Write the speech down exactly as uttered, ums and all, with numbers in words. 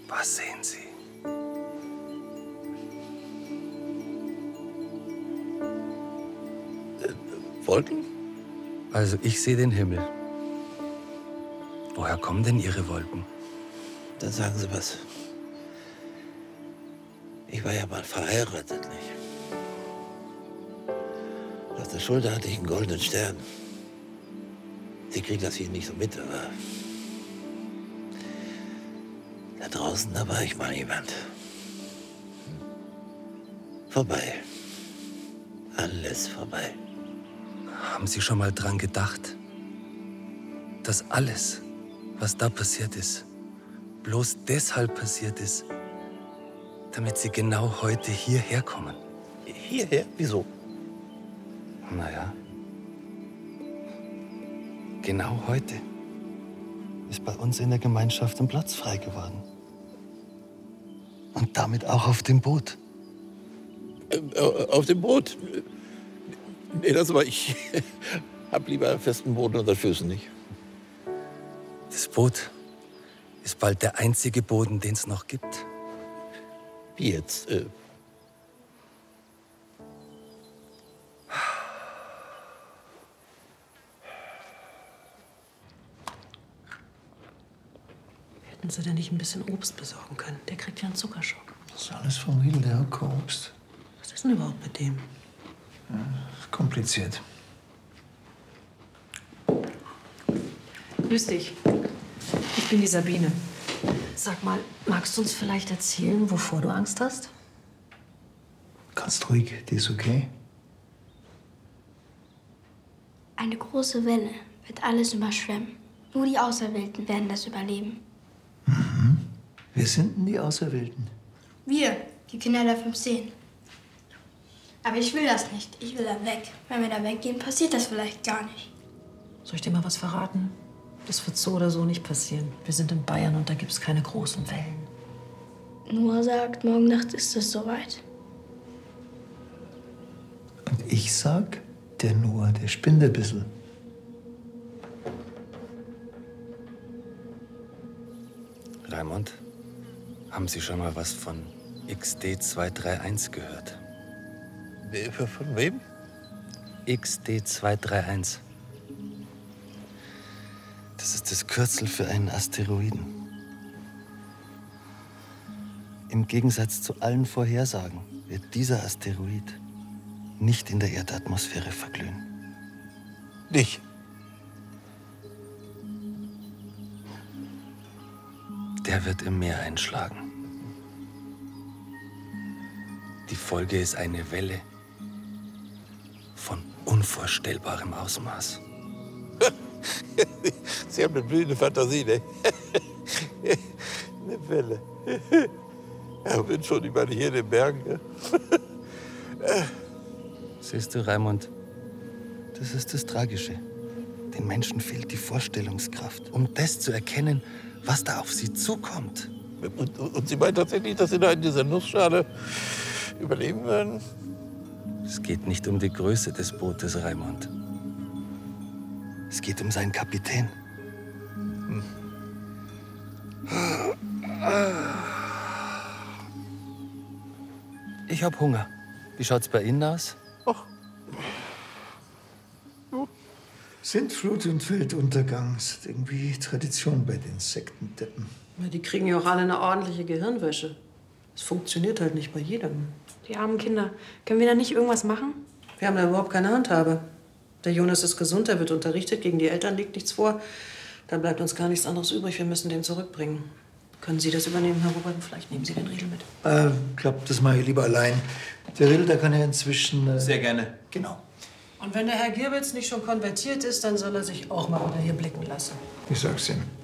Was sehen Sie? Äh, Wolken? Also ich sehe den Himmel. Woher kommen denn Ihre Wolken? Dann sagen Sie was. Ich war ja mal verheiratet, nicht? Auf der Schulter hatte ich einen goldenen Stern. Sie kriegen das hier nicht so mit, aber da draußen, da war ich mal jemand. Vorbei. Alles vorbei. Haben Sie schon mal dran gedacht, dass alles, was da passiert ist, bloß deshalb passiert ist, damit Sie genau heute hierher kommen? Hierher? Wieso? Naja, genau heute ist bei uns in der Gemeinschaft ein Platz frei geworden. Und damit auch auf dem Boot. Äh, auf dem Boot? Nee, das war ich. Hab lieber festen Boden unter den Füßen, nicht? Das Boot ist bald der einzige Boden, den es noch gibt. Wie jetzt? Äh Hätten Sie denn nicht ein bisschen Obst besorgen können? Der kriegt ja einen Zuckerschock. Das ist alles vom Riedel, der hat kein Obst. Was ist denn überhaupt mit dem? Ja, kompliziert. Grüß dich. Ich bin die Sabine. Sag mal, magst du uns vielleicht erzählen, wovor du Angst hast? Kannst ruhig, die ist okay. Eine große Welle wird alles überschwemmen. Nur die Auserwählten werden das überleben. Mhm. Wer sind denn die Auserwählten? Wir, die Kinder der fünfzehn. Aber ich will das nicht. Ich will da weg. Wenn wir da weggehen, passiert das vielleicht gar nicht. Soll ich dir mal was verraten? Das wird so oder so nicht passieren. Wir sind in Bayern und da gibt's keine großen Wellen. Noah sagt, morgen Nacht ist es soweit. Und ich sag, der Noah, der spinnt ein bisschen. Raimund, haben Sie schon mal was von X D zwei drei eins gehört? Von wem? X D zwei drei eins. Das ist das Kürzel für einen Asteroiden. Im Gegensatz zu allen Vorhersagen wird dieser Asteroid nicht in der Erdatmosphäre verglühen. Nicht? Der wird im Meer einschlagen. Die Folge ist eine Welle von unvorstellbarem Ausmaß. Sie haben eine blühende Fantasie, ne? Eine Welle. Ja, bin schon über hier in den Bergen. Ne? Siehst du, Raimund, das ist das Tragische. Den Menschen fehlt die Vorstellungskraft, um das zu erkennen, was da auf sie zukommt. Und, und, und Sie meinen tatsächlich, dass Sie da in dieser Nussschale überleben werden? Es geht nicht um die Größe des Bootes, Raimund. Es geht um seinen Kapitän. Hm. Ich hab Hunger. Wie schaut's bei Ihnen aus? Ach. Ja. Sintflut und Weltuntergang ist irgendwie Tradition bei den Sektendeppen. Ja, die kriegen ja auch alle eine ordentliche Gehirnwäsche. Es funktioniert halt nicht bei jedem. Die armen Kinder. Können wir da nicht irgendwas machen? Wir haben da überhaupt keine Handhabe. Der Jonas ist gesund, er wird unterrichtet, gegen die Eltern liegt nichts vor. Da bleibt uns gar nichts anderes übrig, wir müssen den zurückbringen. Können Sie das übernehmen, Herr Robert? Vielleicht nehmen Sie den Riedel mit. Äh, glaub, das mache ich lieber allein. Der Riedel, der kann ja inzwischen... Äh, Sehr gerne. Genau. Und wenn der Herr Gierbitz nicht schon konvertiert ist, dann soll er sich auch mal unter hier blicken lassen. Ich sag's ihm.